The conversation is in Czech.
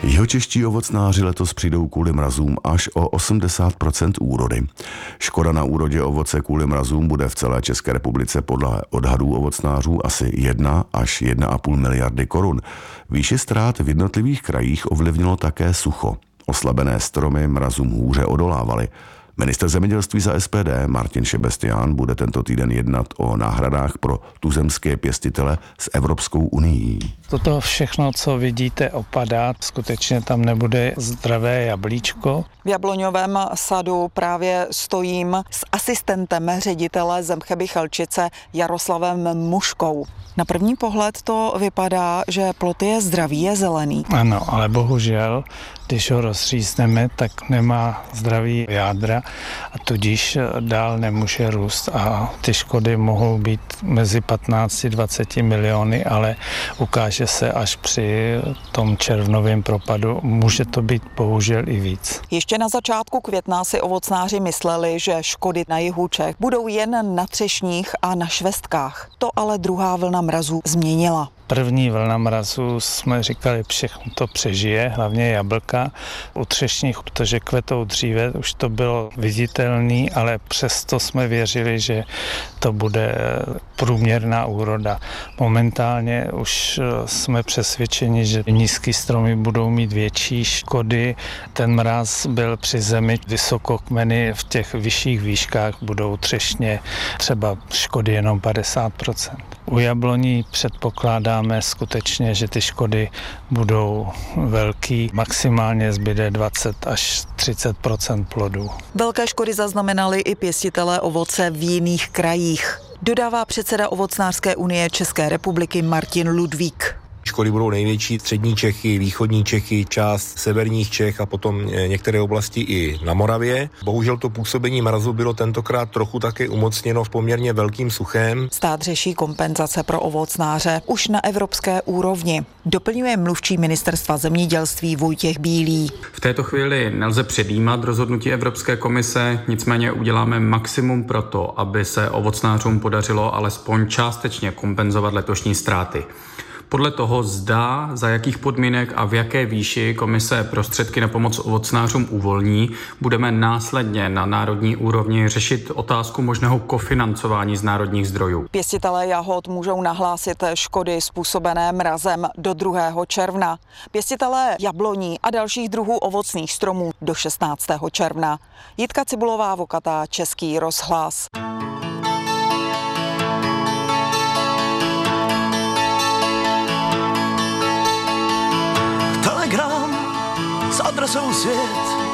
Jihočeští ovocnáři letos přijdou kvůli mrazům až o 80% úrody. Škoda na úrodě ovoce kvůli mrazům bude v celé České republice podle odhadů ovocnářů asi 1 až 1,5 miliardy korun. Výši ztrát v jednotlivých krajích ovlivnilo také sucho. Oslabené stromy mrazům hůře odolávaly. Ministr zemědělství za SPD Martin Šebestián bude tento týden jednat o náhradách pro tuzemské pěstitele s Evropskou unií. Toto všechno, co vidíte, opadá. Skutečně tam nebude zdravé jablíčko. V jabloňovém sadu právě stojím s asistentem ředitele Zemcheby Chelčice Jaroslavem Muškou. Na první pohled to vypadá, že plod je zdravý, je zelený. Ano, ale bohužel, když ho rozřízneme, tak nemá zdravý jádra a tudíž dál nemůže růst a ty škody mohou být mezi 15-20 miliony, ale ukáže se až při tom červnovém propadu. Může to být bohužel i víc. Ještě na začátku května si ovocnáři mysleli, že škody na jihu Čech budou jen na třešních a na švestkách. To ale druhá vlna mrazů změnila. První vlna mrazu jsme říkali, všechno to přežije, hlavně jablka. U třešních, protože kvetou dříve, už to bylo viditelný, ale přesto jsme věřili, že to bude průměrná úroda. Momentálně už jsme přesvědčeni, že nízké stromy budou mít větší škody. Ten mráz byl při zemi, vysokokmeny v těch vyšších výškách budou třešně třeba škody jenom 50%. U jabloní předpokládáme skutečně, že ty škody budou velký, maximálně zbyde 20 až 30% plodů. Velké škody zaznamenali i pěstitelé ovoce v jiných krajích, dodává předseda Ovocnářské unie České republiky Martin Ludvík. Škody budou největší střední Čechy, východní Čechy, část severních Čech a potom některé oblasti i na Moravě. Bohužel to působení mrazu bylo tentokrát trochu také umocněno v poměrně velkým suchem. Stát řeší kompenzace pro ovocnáře už na evropské úrovni, doplňuje mluvčí ministerstva zemědělství Vojtěch Bílý. V této chvíli nelze předjímat rozhodnutí Evropské komise, nicméně uděláme maximum pro to, aby se ovocnářům podařilo alespoň částečně kompenzovat letošní ztráty. Podle toho zda, za jakých podmínek a v jaké výši komise prostředky na pomoc ovocnářům uvolní, budeme následně na národní úrovni řešit otázku možného kofinancování z národních zdrojů. Pěstitelé jahod můžou nahlásit škody způsobené mrazem do 2. června. Pěstitelé jabloní a dalších druhů ovocných stromů do 16. června. Jitka Cibulová, Vokatá, Český rozhlas. Telegram s adresou svět